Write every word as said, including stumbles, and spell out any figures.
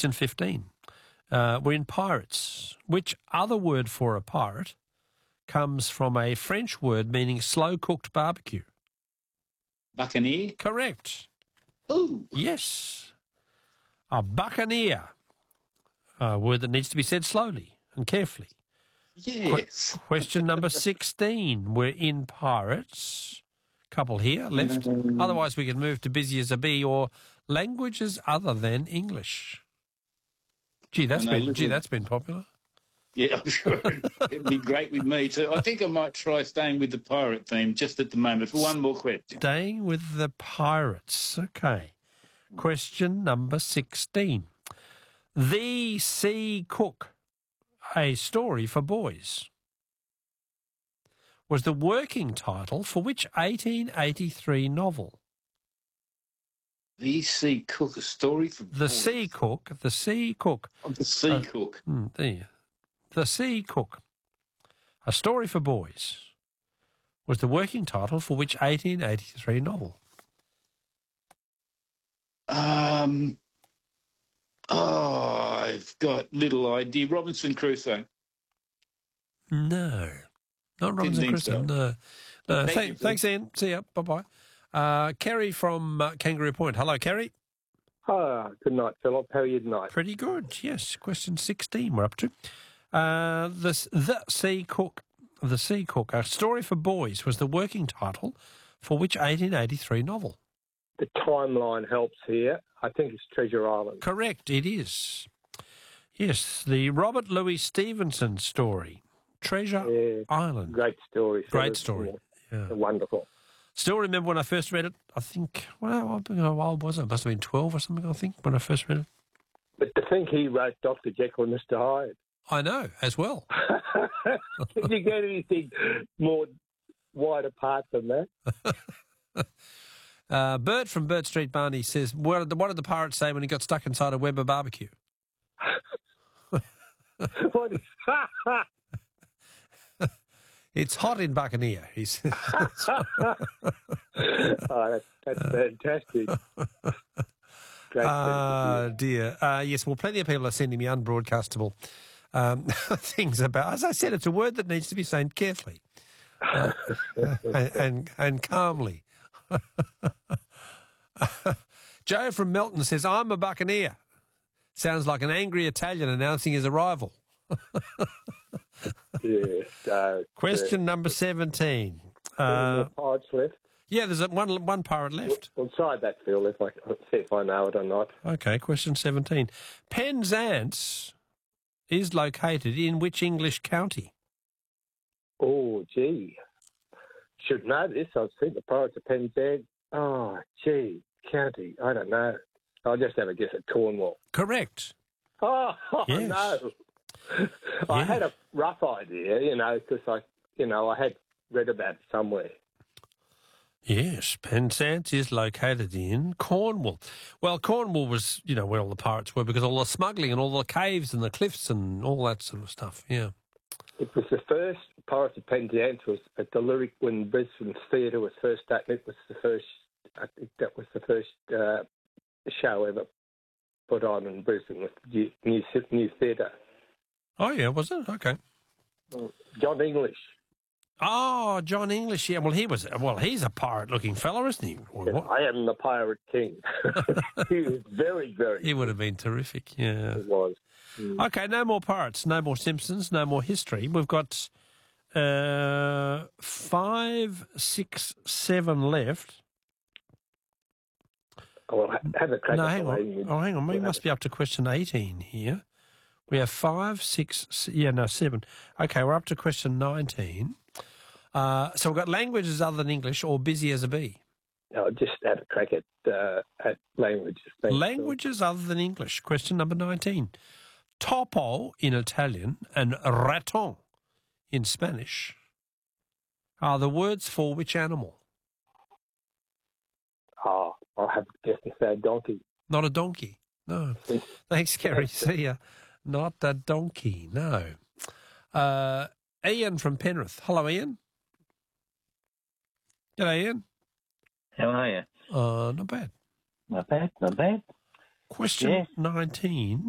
Question fifteen. Uh, we're in pirates. Which other word for a pirate comes from a French word meaning slow-cooked barbecue? Buccaneer? Correct. Ooh. Yes. A buccaneer. A word that needs to be said slowly and carefully. Yes. Qu- question number sixteen. We're in pirates. Couple here left. Um, Otherwise, we can move to busy as a bee or languages other than English. Gee, that's I know, been little- gee, that's been popular. Yeah, I'm sure it'd be great with me too. I think I might try staying with the pirate theme just at the moment for one more question. Staying with the pirates. Okay. Question number sixteen. The Sea Cook, a story for boys, was the working title for which eighteen eighty-three novel? The Sea Cook, a story for The boys. Sea Cook, the Sea Cook. Oh, the Sea Uh, Cook. Hmm, there. The Sea Cook, a story for boys, was the working title for which eighteen eighty-three novel? Um. Oh, I've got little idea. Robinson Crusoe. No. Not Robinson think Crusoe, so. no. no. Thank Thank, you, Phil. thanks, Ian. See ya. Bye-bye. Uh, Kerry from uh, Kangaroo Point. Hello, Kerry. Ah, good night, Philip. How are you tonight? Pretty good, yes. Question sixteen we're up to. Uh, the, the Sea Cook, The Sea Cook, a story for boys, was the working title for which eighteen eighty-three novel? The timeline helps here. I think it's Treasure Island. Correct, it is. Yes, the Robert Louis Stevenson story, Treasure Yeah, Island. great story. Great Philip. story. Yeah. Wonderful. Still remember when I first read it. I think, well, how old was I? Must have been twelve or something, I think, when I first read it. But to think he wrote Doctor Jekyll and Mister Hyde. I know, as well. Did you get anything more wide apart than that? Uh, Bert from Bert Street Barney says, what did, the, what did the pirate say when he got stuck inside a Weber barbecue? What is... It's hot in Buccaneer, he says. oh, that's, that's fantastic. Great. Ah, dear. Uh, yes, well, plenty of people are sending me unbroadcastable um, things about. As I said, it's a word that needs to be said carefully uh, and, and and calmly. Joe from Melton says, "I'm a buccaneer." Sounds like an angry Italian announcing his arrival. yeah. Uh, Question number seventeen. uh, Uh, pirates left. yeah, there's a, one one pirate left. We'll try that, Phil, if I see if I know it or not. Okay, question seventeen. Penzance is located in which English county? Oh, gee. Should know this. I've seen the Pirates of Penzance. Oh, gee. County. I don't know. I'll just have a guess at Cornwall. Correct. Oh, Yes. no. I Yeah. had a rough idea, you know, because I, you know, I had read about it somewhere. Yes, Penzance is located in Cornwall. Well, Cornwall was, you know, where all the pirates were because all the smuggling and all the caves and the cliffs and all that sort of stuff, yeah. It was the first Pirates of Penzance was at the Lyric when Brisbane Theatre was first starting. It was the first, I think that was the first uh, show ever put on in Brisbane with the new, new theatre. Oh, yeah, was it? Okay. John English. Oh, John English, yeah. Well, he was, well, he's a pirate-looking fella, isn't he? Or what? I am the Pirate King. He was very, very He would have been terrific, yeah. It was. Mm. Okay, no more pirates, no more Simpsons, no more history. We've got uh, five, six, seven left. Well, have a crack No, at hang the on. lady. Oh, hang on. We must be up to question eighteen here. We have five, six, s- yeah, no, seven. Okay, we're up to question nineteen. Uh, so we've got languages other than English or busy as a bee. I'll just have a crack at uh, at languages. Thanks, Languages other than English. Question number nineteen. Topo in Italian and raton in Spanish are the words for which animal? Oh, I'll have to guess and say donkey. Not a donkey. No. Thanks, Kerry. See ya. Not a donkey. No. Uh, Ian from Penrith. Hello, Ian. G'day, Ian. How are you? Uh, not bad. Not bad, not bad. Question Yes. nineteen.